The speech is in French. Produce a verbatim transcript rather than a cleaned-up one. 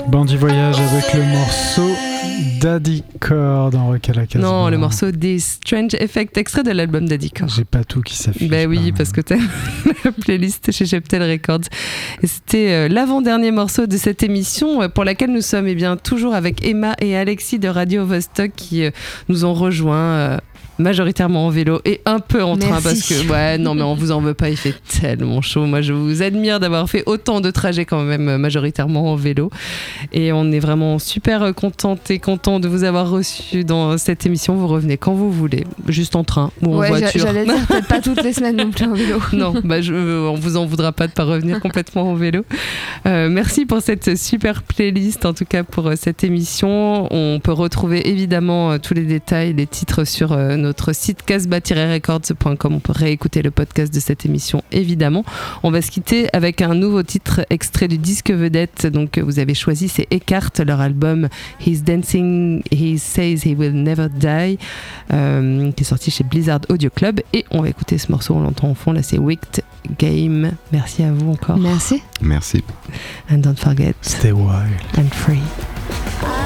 Bandit Voyage avec le morceau Daddy Core dans Rock à la Casbah. Non, le morceau des Strange Effects, extrait de l'album Daddy Core. J'ai pas tout qui s'affiche. Ben oui, parce que t'as la playlist chez Cheptel Records. Et c'était euh, l'avant-dernier morceau de cette émission euh, pour laquelle nous sommes eh bien, toujours avec Emma et Alexis de Radio Vostok qui euh, nous ont rejoints euh, majoritairement en vélo et un peu en train. Merci. Parce que, ouais, non, mais on vous en veut pas, il fait tellement chaud. Moi, je vous admire d'avoir fait autant de trajets quand même, majoritairement en vélo. Et on est vraiment super contente et content de vous avoir reçu dans cette émission. Vous revenez quand vous voulez, juste en train ou en ouais, voiture. J'allais dire peut-être pas toutes les semaines non plus en vélo. Non, bah je, on vous en voudra pas de pas revenir complètement en vélo. Euh, merci pour cette super playlist, en tout cas pour euh, cette émission. On peut retrouver évidemment euh, tous les détails, les titres sur euh, notre site casbah tiret records point com. On peut réécouter le podcast de cette émission, évidemment. On va se quitter avec un nouveau titre extrait du disque vedette. Donc vous avez choisi, c'est Eckhart, leur album He's Dancing, He Says He Will Never Die, euh, qui est sorti chez Blizzard Audio Club. Et on va écouter ce morceau, on l'entend en fond, là c'est Wicked Game. Merci à vous encore. Merci. Merci. And don't forget, Stay wild and free. I